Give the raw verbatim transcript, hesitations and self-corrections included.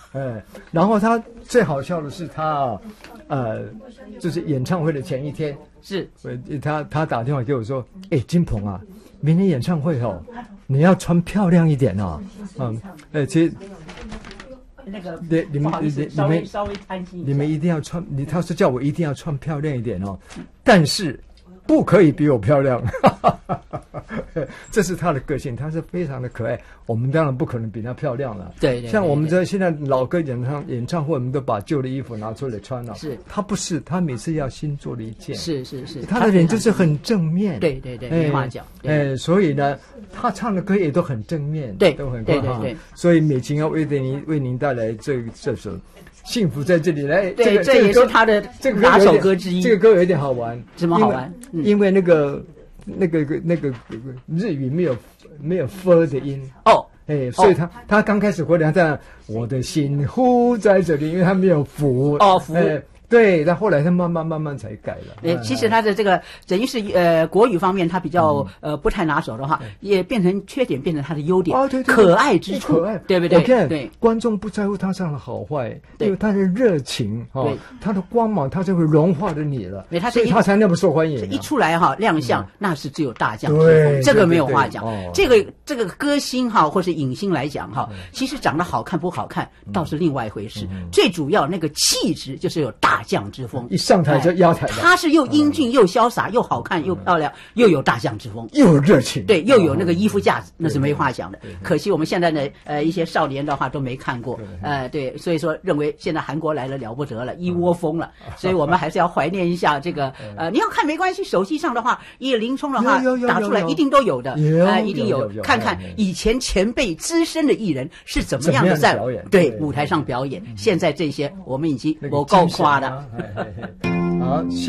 哎，然后他最好笑的是他啊，呃，就是演唱会的前一天， 是， 他他打电话给我说，哎，金鹏啊，明天演唱会哦，你要穿漂亮一点哦，嗯，哎，其实。 那个， 你你们你你们稍微贪心， 你们一定要穿，你他是叫我一定要穿漂亮一点哦，但是不可以比我漂亮，这是他的个性，他是非常的可爱。我们当然不可能比他漂亮了， 对 对, 对。 像我们这现在老歌演唱演唱会，我们都把旧的衣服拿出来穿了。 是， 他不是，他每次要新做了一件。 是是是， 他的脸就是很正面。 对对对，没话讲。 哎，所以呢，他唱的歌也都很正面， 对， 都很对对对。 所以美琴要为您为您带来这这首。幸福在这里来， 对， 这个、 这也是他的拿手歌之一。 这个歌有点好玩， 怎么好玩？ 因为, 嗯、因为那个那个那个日语没有没有 f 的音哦， 哎，所以他、哦、他刚开始回来在我的幸福在这里，因为他没有福哦福。哎对，但后来他慢慢慢慢才改了。 呃，其实他的这个等于是呃国语方面他比较、嗯、呃不太拿手的话，也变成缺点，变成他的优点。 哦，对对， 可爱之处， 可爱， 对不对？ 对，观众不在乎他唱的好坏，因为他的热情， 对， 他的光芒，他就会融化了你了。 对，他所以他才那么受欢迎、啊。 一出来哈亮相，嗯、那是只有大将之风，这个没有话讲。 哦、 这个这个歌星哈或是影星来讲哈，其实长得好看不好看倒是另外一回事，嗯、最主要那个气质就是有大将之风。 上台就压台了， 他是又英俊又潇洒，又好看又漂亮，又有大将之风， 又有热情， 对，又有那个衣服架子，那是没话讲的。可惜我们现在的呃一些少年的话都没看过，呃对，所以说认为现在韩国来了了不得了，一窝蜂了，所以我们还是要怀念一下这个呃，你要看没关系，手机上的话，一林冲的话打出来一定都有的，呃一定有，看看以前前辈资深的艺人是怎么样的在对舞台上表演，现在这些我们已经我够夸的。 好。